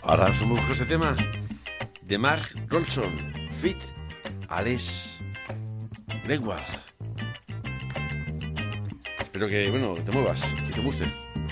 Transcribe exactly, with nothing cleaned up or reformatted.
Ahora os busco este tema de Mark Ronson, Fit Alex Greenwald. Espero que, bueno, te muevas, que te guste.